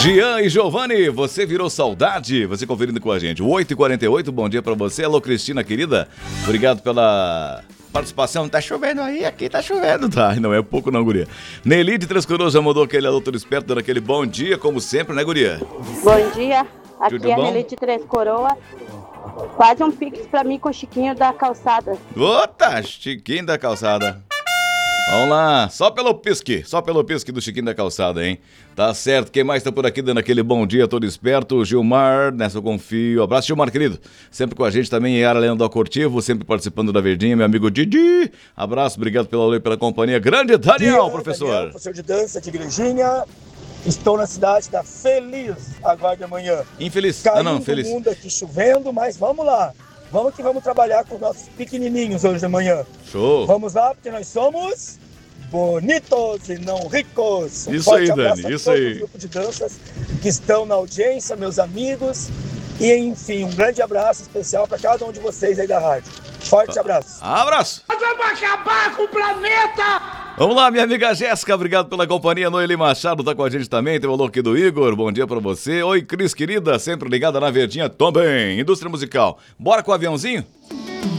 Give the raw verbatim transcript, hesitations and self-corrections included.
Jean e Giovanni, você virou saudade? Você conferindo com a gente. oito e quarenta e oito, bom dia pra você. Alô, Cristina, querida. Obrigado pela participação. Tá chovendo aí? Aqui tá chovendo, tá? Não é pouco não, guria. Nelly de Três Coroas já mandou aquele alô todo esperto, dando aquele bom dia, como sempre, né, guria? Bom dia. Aqui Tudo é a bom? Nelly de Três Coroas. Faz um pix pra mim com o Chiquinho da Calçada. Ota, Chiquinho da Calçada. Vamos lá, só pelo pisque, só pelo pisque do Chiquinho da Calçada, hein? Tá certo, quem mais tá por aqui dando aquele bom dia todo esperto? Gilmar, nessa eu confio. Abraço, Gilmar, querido. Sempre com a gente também, Yara Leandro do Acortivo, sempre participando da Verdinha, meu amigo Didi. Abraço, obrigado pelo apoio e pela companhia. Grande Daniel, Dia, professor. Daniel, professor de dança de Igrejinha. Estou na cidade da Feliz, aguarde amanhã. Infeliz, Caindo ah não, feliz. o mundo aqui chovendo, mas vamos lá. Vamos que vamos trabalhar com os nossos pequenininhos hoje de manhã. Show. Vamos lá, porque nós somos bonitos e não ricos. Um Isso forte aí, abraço Dani, a isso todos aí. os grupos de danças que estão na audiência, meus amigos. E, enfim, um grande abraço especial para cada um de vocês aí da rádio. Forte abraço. Abraço. Nós vamos acabar com o planeta! Vamos lá, minha amiga Jéssica, obrigado pela companhia. Noeli Machado tá com a gente também, tem o alô aqui do Igor, bom dia pra você. Oi, Cris, querida, sempre ligada na Verdinha também. Indústria musical, bora com o aviãozinho?